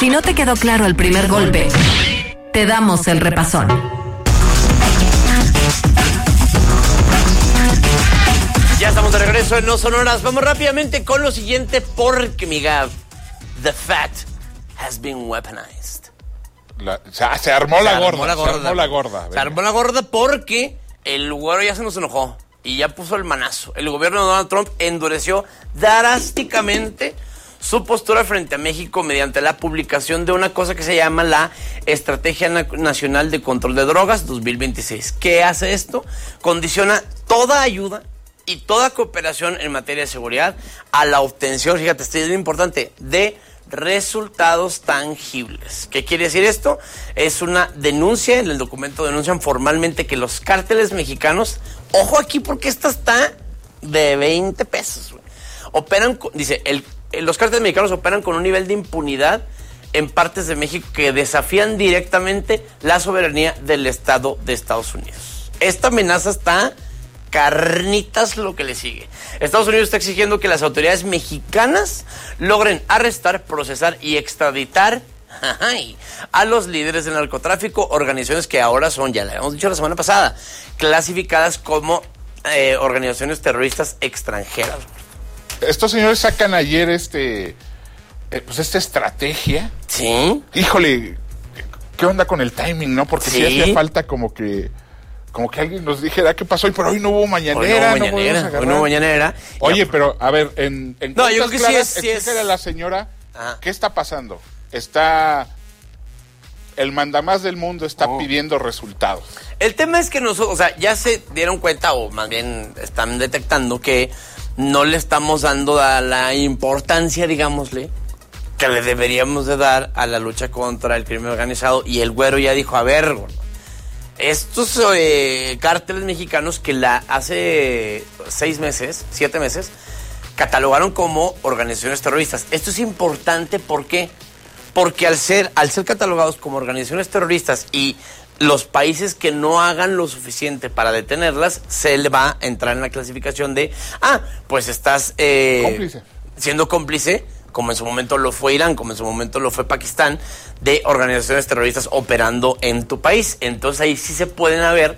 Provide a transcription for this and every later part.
Si no te quedó claro el primer golpe, te damos el repasón. Ya estamos de regreso en No Sonoras. Vamos rápidamente con lo siguiente porque, mi Gab, the fat has been weaponized. Se armó la gorda. Se armó la gorda porque el güero ya se nos enojó y ya puso el manazo. El gobierno de Donald Trump endureció drásticamente su postura frente a México mediante la publicación de una cosa que se llama la Estrategia Nacional de Control de Drogas 2026. ¿Qué hace esto? Condiciona toda ayuda y toda cooperación en materia de seguridad a la obtención, fíjate, esto es muy importante, de resultados tangibles. ¿Qué quiere decir esto? Es una denuncia, en el documento denuncian formalmente que los cárteles mexicanos, ojo aquí porque esta está de 20 pesos, güey, operan, dice, los cárteles mexicanos operan con un nivel de impunidad en partes de México que desafían directamente la soberanía del Estado de Estados Unidos. Esta amenaza está carnitas lo que le sigue. Estados Unidos está exigiendo que las autoridades mexicanas logren arrestar, procesar y extraditar a los líderes del narcotráfico, organizaciones que ahora son, ya le habíamos dicho la semana pasada, clasificadas como organizaciones terroristas extranjeras. Estos señores sacan ayer esta estrategia. Sí. Híjole, ¿qué onda con el timing, no? Porque sí hacía falta como que alguien nos dijera qué pasó, pero hoy no hubo mañanera. Hoy no hubo mañanera. Oye, pero a ver, en no, yo creo que claras, sí es. Explícale a la señora qué está pasando. El mandamás del mundo está pidiendo resultados. El tema es que nosotros, o sea, ya se dieron cuenta, o más bien están detectando que no le estamos dando la importancia, digámosle, que le deberíamos de dar a la lucha contra el crimen organizado. Y el güero ya dijo, a ver, estos cárteles mexicanos que hace 7 meses, catalogaron como organizaciones terroristas. Esto es importante, ¿por qué? Porque al ser catalogados como organizaciones terroristas y los países que no hagan lo suficiente para detenerlas, se le va a entrar en la clasificación de, pues estás siendo cómplice, como en su momento lo fue Irán, como en su momento lo fue Pakistán, de organizaciones terroristas operando en tu país. Entonces ahí sí puede haber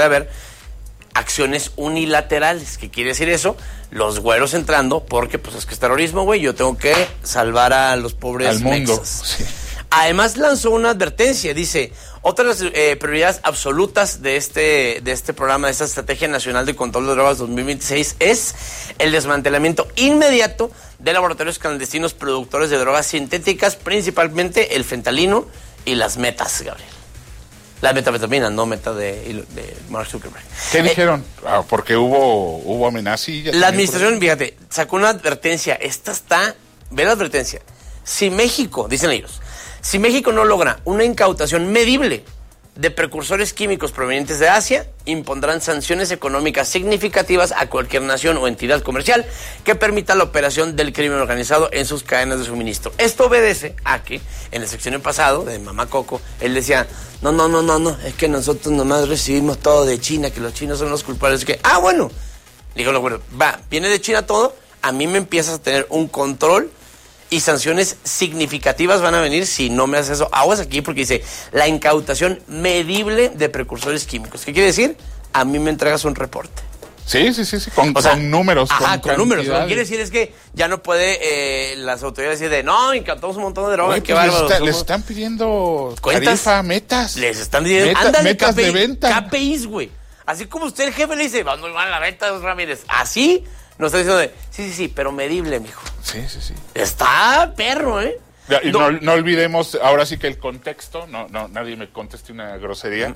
acciones unilaterales. ¿Qué quiere decir eso? Los güeros entrando, porque pues es que es terrorismo, güey, yo tengo que salvar a los pobres al mundo. Mexas. Sí. Además lanzó una advertencia, dice, otras prioridades absolutas de este programa, de esta Estrategia Nacional de Control de Drogas 2026, es el desmantelamiento inmediato de laboratorios clandestinos productores de drogas sintéticas, principalmente el fentanilo y las metas, Gabriel. La metanfetamina, no meta de Mark Zuckerberg. ¿Qué dijeron? Porque hubo amenazas. La administración, fíjate, sacó una advertencia. Ve la advertencia. Si México, dicen ellos, si México no logra una incautación medible de precursores químicos provenientes de Asia, impondrán sanciones económicas significativas a cualquier nación o entidad comercial que permita la operación del crimen organizado en sus cadenas de suministro. Esto obedece a que en el sexenio pasado de Mamá Coco, él decía, no, es que nosotros nomás recibimos todo de China, que los chinos son los culpables. Bueno, dijo lo bueno, viene de China todo, a mí me empiezas a tener un control y sanciones significativas van a venir si no me haces eso. Aguas aquí porque dice la incautación medible de precursores químicos. ¿Qué quiere decir? A mí me entregas un reporte. Sí, con números. Con números. Lo que quiere decir es que ya no puede las autoridades decir incautamos un montón de drogas. Qué bárbaro. Les están pidiendo tarifa, metas. Les están diciendo, metas de venta. KPIs, güey. Así como usted, el jefe, le dice, va muy mal la venta, Ramírez. Así nos está diciendo sí, pero medible, mijo. Sí. Está perro, ¿eh? Y no olvidemos, ahora sí que el contexto, nadie me conteste una grosería.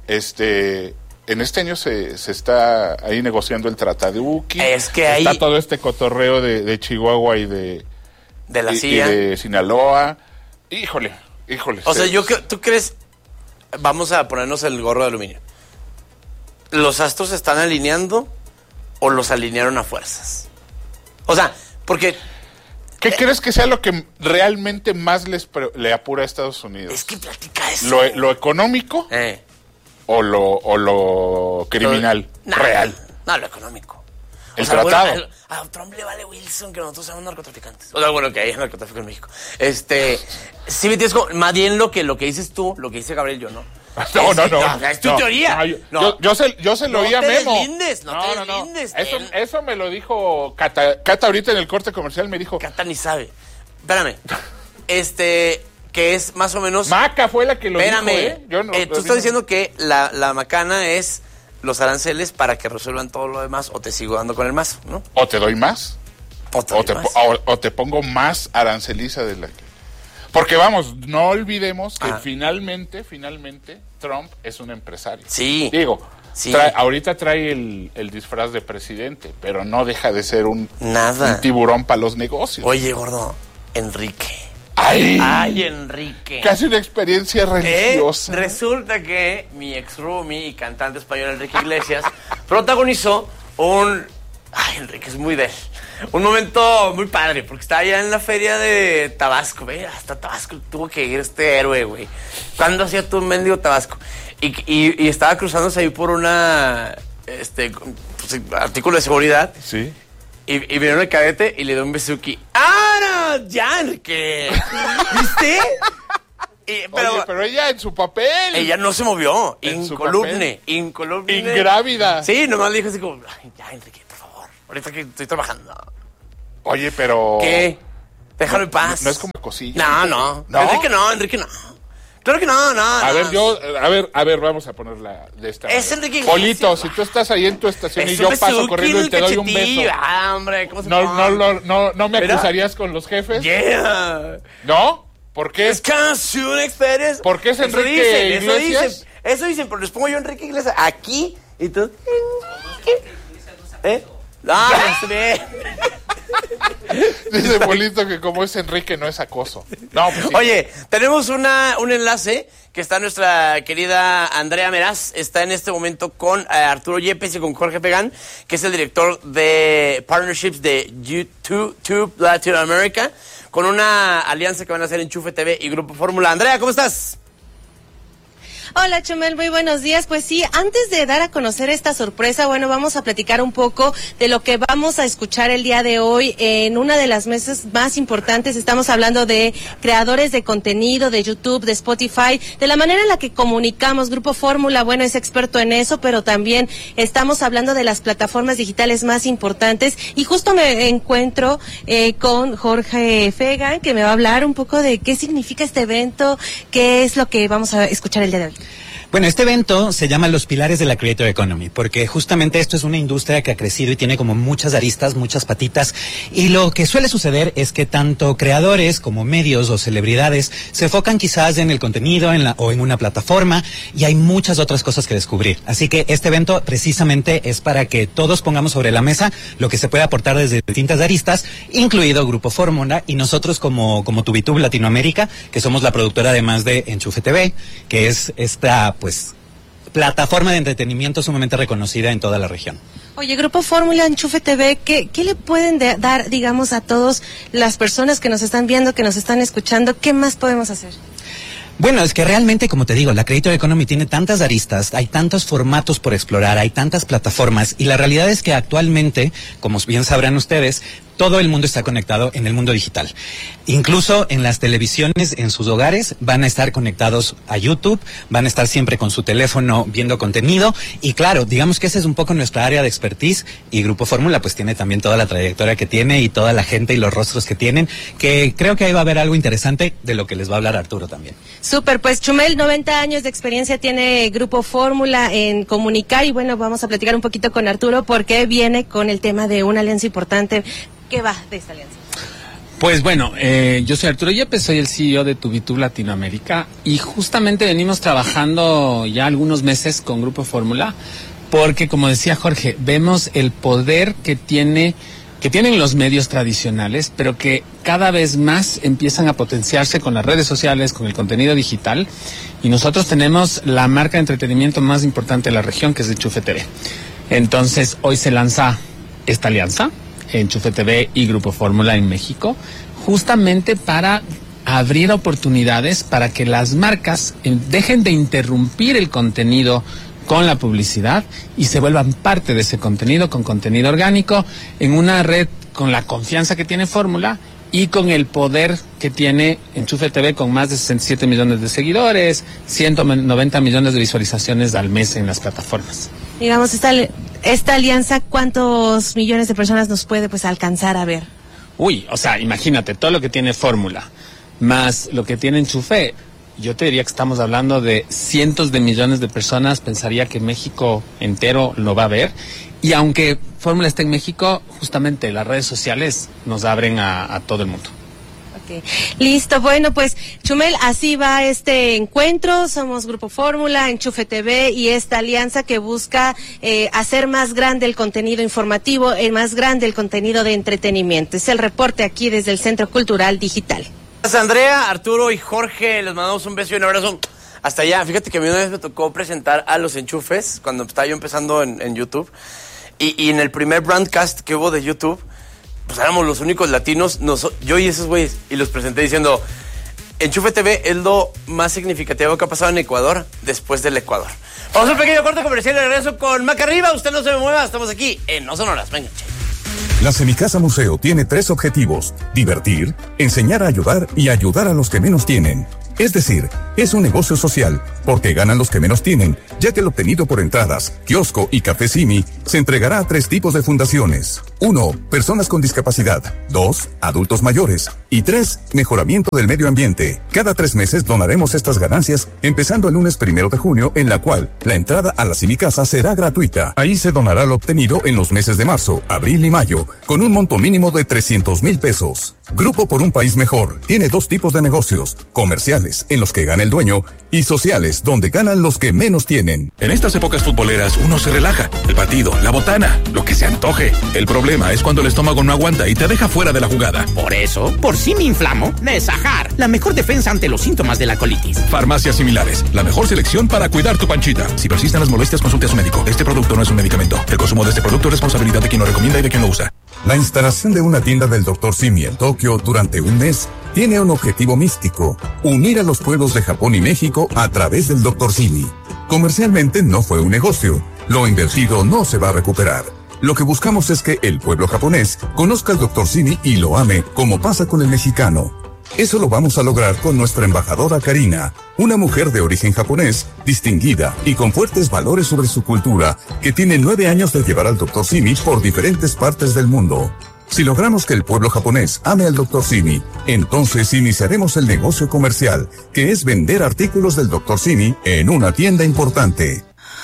En este año se está ahí negociando el Tratado de Uki. Es que ahí está todo este cotorreo de Chihuahua y de la CIA y de Sinaloa. Híjole. O sea, ¿tú crees? Vamos a ponernos el gorro de aluminio. ¿Los astros se están alineando o los alinearon a fuerzas? O sea, porque ¿qué crees que sea lo que realmente más le apura a Estados Unidos? Es que platica eso. ¿Lo económico o lo criminal? real? No, lo económico. el tratado. Bueno, a Trump le vale Wilson que nosotros seamos narcotraficantes. O sea, bueno, que hay narcotráfico en México. Sí me tienes como, más bien lo que dices tú, lo que dice Gabriel, yo no. No. Es tu teoría. Yo se lo oí a Memo. No te deslindes. Eso me lo dijo Cata ahorita en el corte comercial, me dijo. Cata ni sabe. Espérame. Que es más o menos. Maca fue la que lo dijo. Espérame. Tú estás diciendo que la macana es los aranceles para que resuelvan todo lo demás, o te sigo dando con el mazo, ¿no? O te doy más. O te pongo más aranceliza de la que. Porque vamos, no olvidemos que finalmente Trump es un empresario. Sí. Digo, ahorita trae el disfraz de presidente, pero no deja de ser un tiburón para los negocios. Oye, gordo, Enrique. ¡Ay, Enrique! Casi una experiencia religiosa. Resulta que mi ex roomie y cantante español Enrique Iglesias protagonizó un... Ay, Enrique es muy de él. Un momento muy padre, porque estaba allá en la feria de Tabasco, güey. Hasta Tabasco tuvo que ir este héroe, güey. ¿Cuándo hacía tú un mendigo Tabasco? Y estaba cruzándose ahí por una... artículo de seguridad. Sí. Y vieron el cadete y le dio un besuki. ¡Ah, no! ¡Ya, Enrique! ¿Viste? Pero ella en su papel. Ella no se movió. Incolumne. Ingrávida. Sí, nomás le dijo así como, ay, ya, Enrique, por favor. Ahorita que estoy trabajando. Oye, pero... ¿Qué? Déjalo en paz. No es como cosilla. No. Enrique no. Claro que no. A ver, vamos a ponerla de esta manera. Es Enrique Polito, si tú estás ahí en tu estación y yo paso corriendo y te doy un beso. Ah, hombre, ¿cómo se ¿No me acusarías con los jefes? Yeah. ¿No? ¿Por qué? Es casi una experiencia. ¿Por qué es Enrique Iglesias? Eso dicen, pero les pongo yo Enrique Iglesias aquí y tú... No, está bien. Dice Polito que como es Enrique no es acoso. No, pues sí. Oye, tenemos un enlace que está nuestra querida Andrea Meraz. Está en este momento con Arturo Yepes y con Jorge Pegán, que es el director de Partnerships de YouTube Latinoamérica, con una alianza que van a hacer Enchufe TV y Grupo Fórmula. Andrea, ¿cómo estás? Hola, Chumel, muy buenos días. Pues sí, antes de dar a conocer esta sorpresa, bueno, vamos a platicar un poco de lo que vamos a escuchar el día de hoy en una de las mesas más importantes. Estamos hablando de creadores de contenido, de YouTube, de Spotify, de la manera en la que comunicamos. Grupo Fórmula, bueno, es experto en eso, pero también estamos hablando de las plataformas digitales más importantes. Y justo me encuentro con Jorge Pegán, que me va a hablar un poco de qué significa este evento, qué es lo que vamos a escuchar el día de hoy. Bueno, este evento se llama Los Pilares de la Creator Economy, porque justamente esto es una industria que ha crecido y tiene como muchas aristas, muchas patitas, y lo que suele suceder es que tanto creadores como medios o celebridades se enfocan quizás en el contenido o en una plataforma, y hay muchas otras cosas que descubrir. Así que este evento precisamente es para que todos pongamos sobre la mesa lo que se puede aportar desde distintas aristas, incluido Grupo Fórmula, y nosotros como Tubitub Latinoamérica, que somos la productora además de Enchufe TV, que es esta plataforma de entretenimiento sumamente reconocida en toda la región. Oye, Grupo Fórmula, Enchufe TV, ¿qué le pueden dar, digamos, a todas las personas que nos están viendo, que nos están escuchando? ¿Qué más podemos hacer? Bueno, es que realmente, como te digo, la Creator Economy tiene tantas aristas, hay tantos formatos por explorar, hay tantas plataformas, y la realidad es que actualmente, como bien sabrán ustedes, todo el mundo está conectado en el mundo digital. Incluso en las televisiones, en sus hogares, van a estar conectados a YouTube, van a estar siempre con su teléfono viendo contenido, y claro, digamos que esa es un poco nuestra área de expertise, y Grupo Fórmula pues tiene también toda la trayectoria que tiene y toda la gente y los rostros que tienen, que creo que ahí va a haber algo interesante de lo que les va a hablar Arturo también. Súper, pues Chumel, 90 años de experiencia tiene Grupo Fórmula en comunicar, y bueno, vamos a platicar un poquito con Arturo porque viene con el tema de una alianza importante. ¿Qué va de esta alianza? Pues bueno, yo soy Arturo Yepes, soy el CEO de Tubitub Latinoamérica, y justamente venimos trabajando ya algunos meses con Grupo Fórmula, porque como decía Jorge, vemos el poder que tienen los medios tradicionales, pero que cada vez más empiezan a potenciarse con las redes sociales, con el contenido digital, y nosotros tenemos la marca de entretenimiento más importante de la región, que es Enchufe TV. Entonces, hoy se lanza esta alianza, Enchufe TV y Grupo Fórmula en México, justamente para abrir oportunidades para que las marcas dejen de interrumpir el contenido con la publicidad y se vuelvan parte de ese contenido, con contenido orgánico, en una red con la confianza que tiene Fórmula y con el poder que tiene Enchufe TV, con más de 67 millones de seguidores, 190 millones de visualizaciones al mes en las plataformas. Digamos, esta alianza, ¿cuántos millones de personas nos puede pues alcanzar a ver? Uy, o sea, imagínate, todo lo que tiene Fórmula, más lo que tiene Enchufe, yo te diría que estamos hablando de cientos de millones de personas. Pensaría que México entero lo va a ver. Y aunque Fórmula esté en México, justamente las redes sociales nos abren a todo el mundo. Okay. Listo, bueno, pues Chumel, así va este encuentro. Somos Grupo Fórmula, Enchufe TV y esta alianza que busca hacer más grande el contenido informativo, más grande el contenido de entretenimiento. Es el reporte aquí desde el Centro Cultural Digital. Gracias, Andrea, Arturo y Jorge, les mandamos un beso y un abrazo hasta allá. Fíjate que a mí una vez me tocó presentar a los enchufes cuando estaba yo empezando en YouTube, y en el primer broadcast que hubo de YouTube, pues éramos los únicos latinos, yo y esos güeyes, y los presenté diciendo: Enchufe TV es lo más significativo que ha pasado en Ecuador después del Ecuador. Vamos a un pequeño corte comercial y regreso con Maca Arriba. Usted no se me mueva, estamos aquí en No Sonoras. Venga, che. La Semicasa Museo tiene 3 objetivos: divertir, enseñar a ayudar y ayudar a los que menos tienen. Es decir, es un negocio social, porque ganan los que menos tienen, ya que el obtenido por entradas, kiosco y café Simi se entregará a 3 tipos de fundaciones. 1. Personas con discapacidad. 2. Adultos mayores. Y 3. Mejoramiento del medio ambiente. Cada 3 meses donaremos estas ganancias, empezando el lunes 1 de junio, en la cual la entrada a la Semicasa será gratuita. Ahí se donará lo obtenido en los meses de marzo, abril y mayo, con un monto mínimo de 300,000 pesos. Grupo por un País Mejor tiene 2 tipos de negocios: comerciales, en los que gana el dueño, y sociales, donde ganan los que menos tienen. En estas épocas futboleras uno se relaja. El partido, la botana, lo que se antoje. El problema es cuando el estómago no aguanta y te deja fuera de la jugada. Por eso, por si me inflamo, Nesajar, la mejor defensa ante los síntomas de la colitis. Farmacias Similares, la mejor selección para cuidar tu panchita. Si persisten las molestias, consulte a su médico. Este producto no es un medicamento. El consumo de este producto es responsabilidad de quien lo recomienda y de quien lo usa. La instalación de una tienda del Dr. Simi en Tokio durante un mes tiene un objetivo místico: unir a los pueblos de Japón y México a través del Dr. Simi. Comercialmente no fue un negocio. Lo invertido no se va a recuperar. Lo que buscamos es que el pueblo japonés conozca al Dr. Simi y lo ame, como pasa con el mexicano. Eso lo vamos a lograr con nuestra embajadora Karina, una mujer de origen japonés, distinguida y con fuertes valores sobre su cultura, que tiene 9 años de llevar al Dr. Simi por diferentes partes del mundo. Si logramos que el pueblo japonés ame al Dr. Simi, entonces iniciaremos el negocio comercial, que es vender artículos del Dr. Simi en una tienda importante.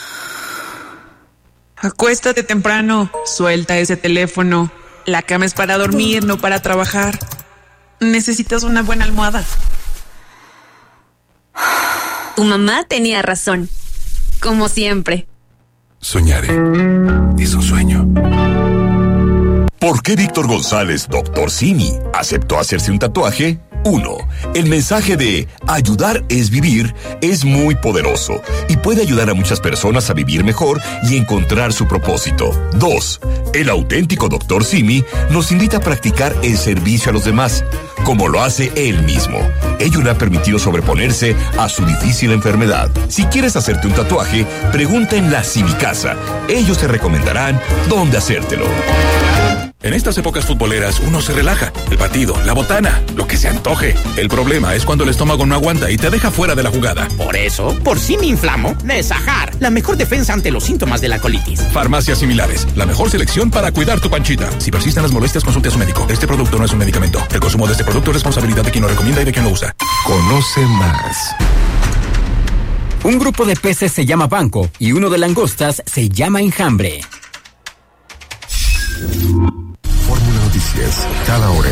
Acuéstate temprano, suelta ese teléfono. La cama es para dormir, no para trabajar. Necesitas una buena almohada. Tu mamá tenía razón, como siempre. Soñaré. Es un sueño. ¿Por qué Víctor González, Dr. Simi, aceptó hacerse un tatuaje? 1. El mensaje de ayudar es vivir es muy poderoso y puede ayudar a muchas personas a vivir mejor y encontrar su propósito. 2. El auténtico Dr. Simi nos invita a practicar el servicio a los demás, como lo hace él mismo. Ello le ha permitido sobreponerse a su difícil enfermedad. Si quieres hacerte un tatuaje, pregunta en la Semicasa. Ellos te recomendarán dónde hacértelo. En estas épocas futboleras uno se relaja. El partido, la botana, lo que se antoje. El problema es cuando el estómago no aguanta y te deja fuera de la jugada. Por eso, por si me inflamo, Nesajar, la mejor defensa ante los síntomas de la colitis. Farmacias Similares, la mejor selección para cuidar tu panchita. Si persisten las molestias, consulte a su médico. Este producto no es un medicamento. El consumo de este producto es responsabilidad de quien lo recomienda y de quien lo usa. Conoce más. Un grupo de peces se llama banco y uno de langostas se llama enjambre. Fórmula Noticias, cada hora.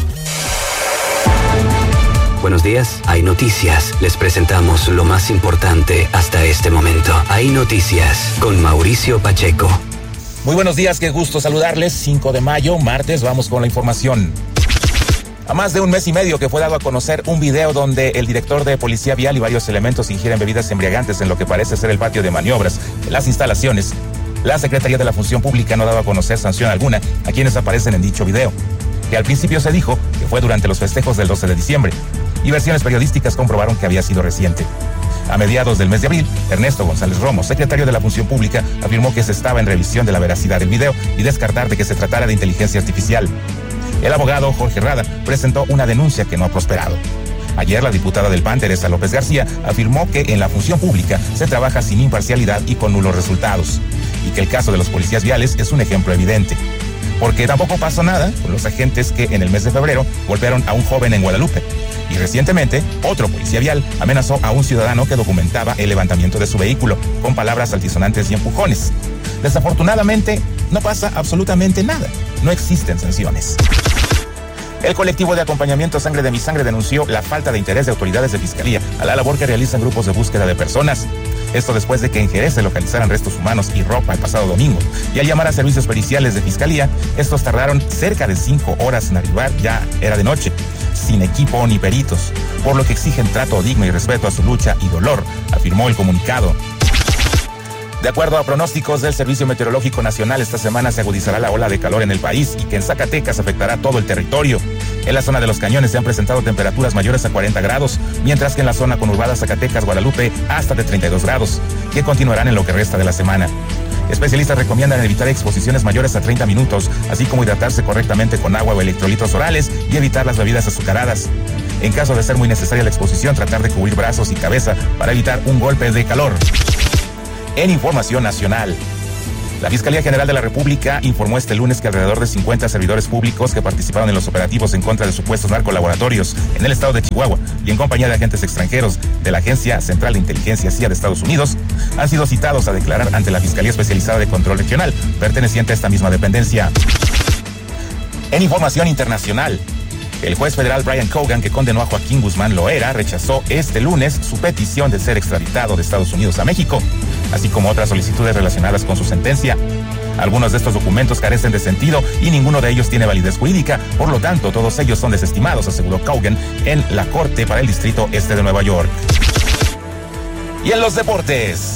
Buenos días, hay noticias. Les presentamos lo más importante hasta este momento. Hay noticias con Mauricio Pacheco. Muy buenos días, qué gusto saludarles. 5 de mayo, martes, vamos con la información. A más de un mes y medio que fue dado a conocer un video donde el director de Policía Vial y varios elementos ingieren bebidas embriagantes en lo que parece ser el patio de maniobras de las instalaciones, la Secretaría de la Función Pública no daba a conocer sanción alguna a quienes aparecen en dicho video, que al principio se dijo que fue durante los festejos del 12 de diciembre, y versiones periodísticas comprobaron que había sido reciente. A mediados del mes de abril, Ernesto González Romo, secretario de la Función Pública, afirmó que se estaba en revisión de la veracidad del video y descartar de que se tratara de inteligencia artificial. El abogado Jorge Rada presentó una denuncia que no ha prosperado. Ayer, la diputada del PAN, Teresa López García, afirmó que en la función pública se trabaja sin imparcialidad y con nulos resultados, y que el caso de los policías viales es un ejemplo evidente. Porque tampoco pasó nada con los agentes que en el mes de febrero golpearon a un joven en Guadalupe. Y recientemente, otro policía vial amenazó a un ciudadano que documentaba el levantamiento de su vehículo con palabras altisonantes y empujones. Desafortunadamente, no pasa absolutamente nada. No existen sanciones. El colectivo de acompañamiento Sangre de mi Sangre denunció la falta de interés de autoridades de fiscalía a la labor que realizan grupos de búsqueda de personas. Esto después de que en Jerez se localizaran restos humanos y ropa el pasado domingo. Y al llamar a servicios periciales de fiscalía, estos tardaron cerca de 5 horas en arribar, ya era de noche, sin equipo ni peritos, por lo que exigen trato digno y respeto a su lucha y dolor, afirmó el comunicado. De acuerdo a pronósticos del Servicio Meteorológico Nacional, esta semana se agudizará la ola de calor en el país y que en Zacatecas afectará todo el territorio. En la zona de los Cañones se han presentado temperaturas mayores a 40 grados, mientras que en la zona conurbada Zacatecas, Guadalupe, hasta de 32 grados, que continuarán en lo que resta de la semana. Especialistas recomiendan evitar exposiciones mayores a 30 minutos, así como hidratarse correctamente con agua o electrolitos orales y evitar las bebidas azucaradas. En caso de ser muy necesaria la exposición, tratar de cubrir brazos y cabeza para evitar un golpe de calor. En información nacional, la Fiscalía General de la República informó este lunes que alrededor de 50 servidores públicos que participaron en los operativos en contra de supuestos narcolaboratorios en el estado de Chihuahua y en compañía de agentes extranjeros de la Agencia Central de Inteligencia CIA de Estados Unidos han sido citados a declarar ante la Fiscalía Especializada de Control Regional, perteneciente a esta misma dependencia. En información internacional, el juez federal Brian Cogan, que condenó a Joaquín Guzmán Loera, rechazó este lunes su petición de ser extraditado de Estados Unidos a México, así como otras solicitudes relacionadas con su sentencia. Algunos de estos documentos carecen de sentido y ninguno de ellos tiene validez jurídica, por lo tanto, todos ellos son desestimados, aseguró Cogan en la Corte para el Distrito Este de Nueva York. Y en los deportes,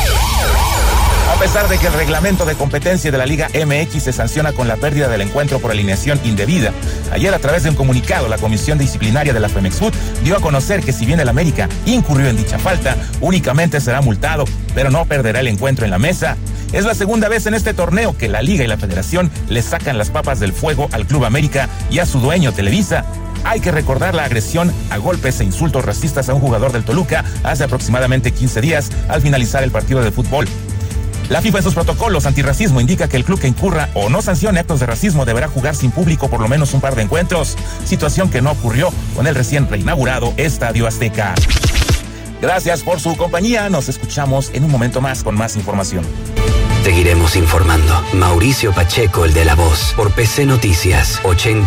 a pesar de que el reglamento de competencia de la Liga MX se sanciona con la pérdida del encuentro por alineación indebida, ayer a través de un comunicado la Comisión Disciplinaria de la Femex-Foot dio a conocer que si bien el América incurrió en dicha falta, únicamente será multado, pero no perderá el encuentro en la mesa. Es la segunda vez en este torneo que la Liga y la Federación le sacan las papas del fuego al Club América y a su dueño Televisa. Hay que recordar la agresión a golpes e insultos racistas a un jugador del Toluca hace aproximadamente 15 días al finalizar el partido de fútbol. La FIFA en sus protocolos antirracismo indica que el club que incurra o no sancione actos de racismo deberá jugar sin público por lo menos un par de encuentros, situación que no ocurrió con el recién reinaugurado Estadio Azteca. Gracias por su compañía, nos escuchamos en un momento más con más información. Seguiremos informando. Mauricio Pacheco, el de La Voz, por PC Noticias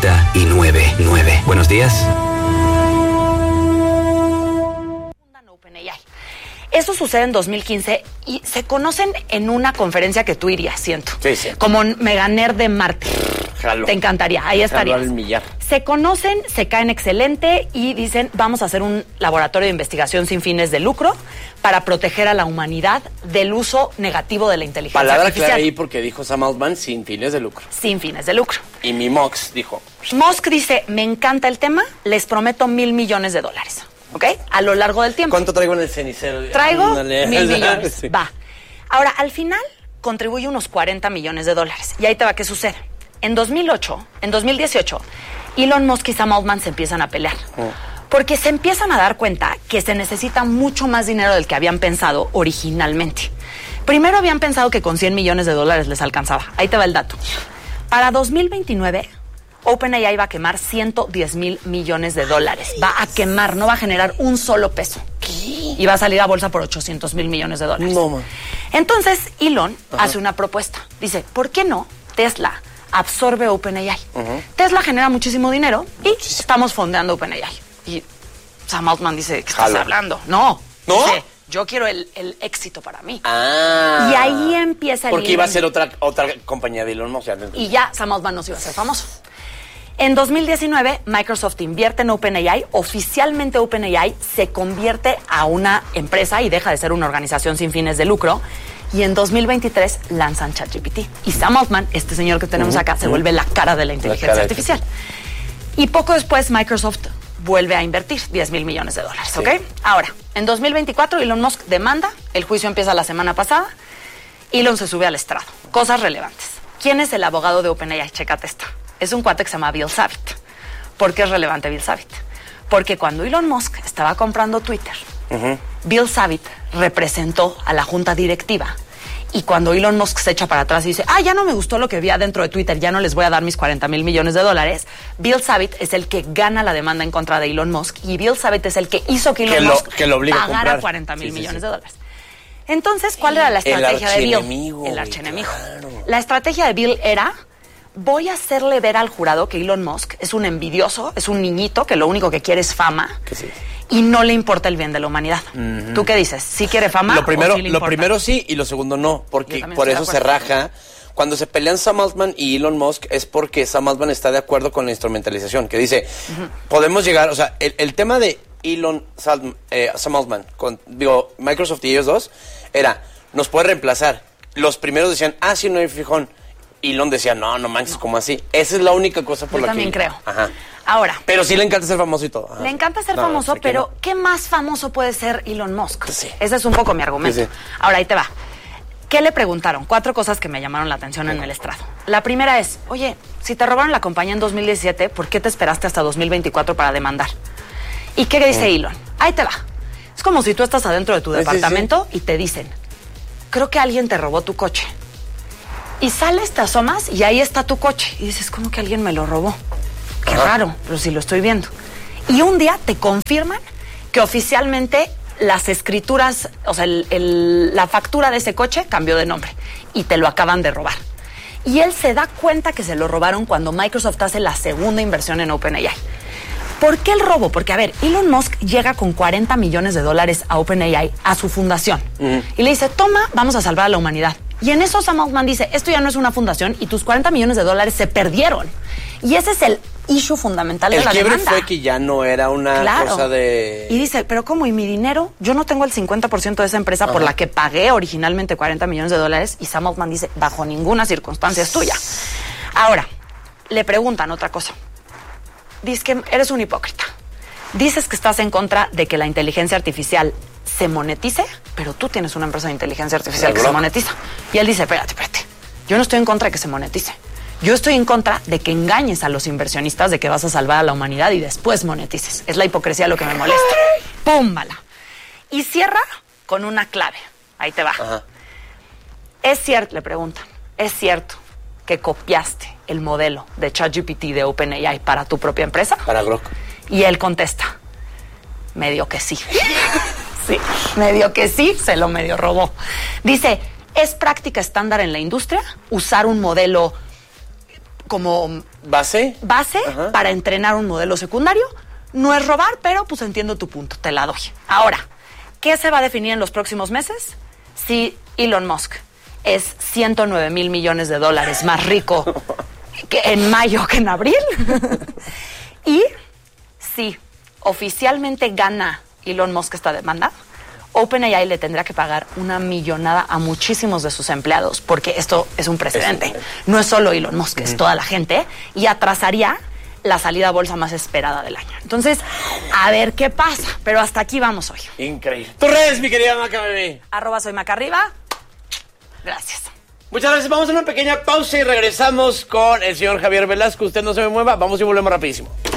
89.9. Buenos días. Eso sucede en 2015 y se conocen en una conferencia que tú irías, siento. Sí, sí. Como Mega Nerd de Marte. Jalo. Te encantaría, ahí estarías. Jalo al millar. Se conocen, se caen excelente y dicen, vamos a hacer un laboratorio de investigación sin fines de lucro para proteger a la humanidad del uso negativo de la inteligencia Palabra artificial. clara ahí porque dijo Sam Altman, sin fines de lucro. Sin fines de lucro. Y mi Mox dijo. Musk dice, me encanta el tema, les prometo $1,000 millones. ¿Ok? A lo largo del tiempo. ¿Cuánto traigo en el cenicero? Traigo Ándale. 1,000 millones. Sí. Va. Ahora, al final, contribuye unos $40 millones. Y ahí te va, ¿qué sucede? En 2018, Elon Musk y Sam Altman se empiezan a pelear. Porque se empiezan a dar cuenta que se necesita mucho más dinero del que habían pensado originalmente. Primero habían pensado que con $100 millones les alcanzaba. Ahí te va el dato. Para 2029... OpenAI va a quemar $110,000 millones. Va a quemar, no va a generar un solo peso. ¿Qué? Y va a salir a bolsa por $800,000 millones. No, man. Entonces, Elon hace una propuesta. Dice, ¿por qué no Tesla absorbe OpenAI? Tesla genera muchísimo dinero y estamos fondeando OpenAI. Y Sam Altman dice, ¿qué estás hablando? No. Dice, yo quiero el éxito para mí. Ah. Y ahí empieza el... Porque iba a ser otra compañía de Elon Musk. Y ya Sam Altman no se iba a hacer famoso. En 2019, Microsoft invierte en OpenAI. Oficialmente OpenAI se convierte a una empresa y deja de ser una organización sin fines de lucro. Y en 2023 lanzan ChatGPT. Y Sam Altman, este señor que tenemos acá, se vuelve la cara de la inteligencia artificial. Y poco después Microsoft vuelve a invertir $10,000 millones, ¿ok? Ahora, en 2024 Elon Musk demanda, el juicio empieza la semana pasada, Elon se sube al estrado. Cosas relevantes. ¿Quién es el abogado de OpenAI? Chécate esta. Es un cuate que se llama Bill Savitt. ¿Por qué es relevante Bill Savitt? Porque cuando Elon Musk estaba comprando Twitter, Bill Savitt representó a la junta directiva. Y cuando Elon Musk se echa para atrás y dice, ya no me gustó lo que vi adentro de Twitter, ya no les voy a dar mis $40,000 millones, Bill Savitt es el que gana la demanda en contra de Elon Musk y Bill Savitt es el que hizo que Elon Musk pagara $40,000 millones. Entonces, ¿cuál era la estrategia de Bill? El archienemigo. Claro. La estrategia de Bill era, voy a hacerle ver al jurado que Elon Musk es un envidioso, es un niñito que lo único que quiere es fama. Y no le importa el bien de la humanidad. ¿Tú qué dices? ¿Sí quiere fama? Lo primero sí y lo segundo no, porque por eso se raja. Cuando se pelean Sam Altman y Elon Musk es porque Sam Altman está de acuerdo con la instrumentalización, que dice, podemos llegar, o sea, el tema de Sam Altman, Microsoft y ellos dos, era, nos puede reemplazar. Los primeros decían, sí, no hay fijón. Elon decía, no manches, ¿cómo así? Esa es la única cosa por la que... Yo también creo. Ahora. Pero sí le encanta ser famoso y todo. Le encanta ser famoso, pero ¿qué más famoso puede ser Elon Musk? Ese es un poco mi argumento. Ahora, ahí te va. ¿Qué le preguntaron? 4 cosas que me llamaron la atención en el estrado. La primera es, oye, si te robaron la compañía en 2017, ¿por qué te esperaste hasta 2024 para demandar? ¿Y qué dice Elon? Ahí te va. Es como si tú estás adentro de tu departamento y te dicen, creo que alguien te robó tu coche. Y sales, te asomas y ahí está tu coche. Y dices, ¿cómo que alguien me lo robó? Qué raro, pero sí lo estoy viendo. Y un día te confirman que oficialmente las escrituras, o sea, la factura de ese coche cambió de nombre y te lo acaban de robar. Y él se da cuenta que se lo robaron cuando Microsoft hace la segunda inversión en OpenAI. ¿Por qué el robo? Porque, a ver, Elon Musk llega con $40 millones a OpenAI, a su fundación. Y le dice, toma, vamos a salvar a la humanidad. Y en eso Sam Altman dice, esto ya no es una fundación y tus $40 millones se perdieron. Y ese es el issue fundamental de la demanda. El quiebre fue que ya no era una cosa de... Y dice, pero ¿cómo? ¿Y mi dinero? Yo no tengo el 50% de esa empresa por la que pagué originalmente $40 millones. Y Sam Altman dice, bajo ninguna circunstancia es tuya. Ahora, le preguntan otra cosa. Dices que eres un hipócrita. Dices que estás en contra de que la inteligencia artificial se monetice, pero tú tienes una empresa de inteligencia artificial que se monetiza. Y él dice, espérate. Yo no estoy en contra de que se monetice. Yo estoy en contra de que engañes a los inversionistas de que vas a salvar a la humanidad y después monetices. Es la hipocresía lo que me molesta. ¡Púmbala! Y cierra con una clave. Ahí te va. Es cierto, le preguntan, ¿es cierto que copiaste el modelo de ChatGPT de OpenAI para tu propia empresa? Para Grok. Y él contesta, medio que sí. Sí, medio que sí, se lo medio robó. Dice, ¿es práctica estándar en la industria usar un modelo como base para entrenar un modelo secundario? No es robar, pero pues entiendo tu punto, te la doy. Ahora, ¿qué se va a definir en los próximos meses? Si Elon Musk es $109,000 millones más rico que en mayo que en abril. Y si oficialmente gana Elon Musk esta demanda, OpenAI le tendrá que pagar una millonada a muchísimos de sus empleados, porque esto es un precedente. No es solo Elon Musk, es toda la gente, y atrasaría la salida a bolsa más esperada del año. Entonces, a ver qué pasa, pero hasta aquí vamos hoy. Increíble. Tus redes, mi querida Maca Bebé. @soymacarriba. Gracias. Muchas gracias. Vamos a una pequeña pausa y regresamos con el señor Javier Velasco. Usted no se me mueva. Vamos y volvemos rapidísimo.